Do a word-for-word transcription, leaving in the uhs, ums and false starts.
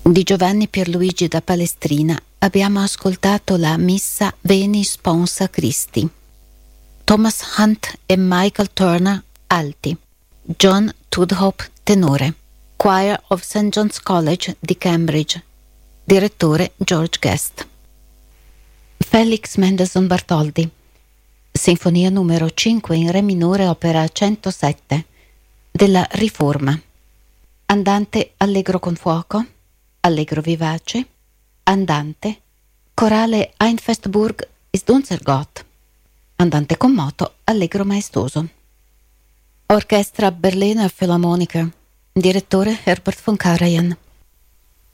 Di Giovanni Pierluigi da Palestrina abbiamo ascoltato la Missa Veni Sponsa Christi. Thomas Hunt e Michael Turner alti, John Tudhope tenore, Choir of Saint John's College di Cambridge, direttore George Guest. Felix Mendelssohn Bartholdy, Sinfonia numero cinque in Re minore, opera centosette, della Riforma. Andante allegro con fuoco, allegro vivace, andante, corale Einfestburg ist unser Gott, andante con moto, allegro maestoso. Orchestra Berliner Philharmoniker, direttore Herbert von Karajan.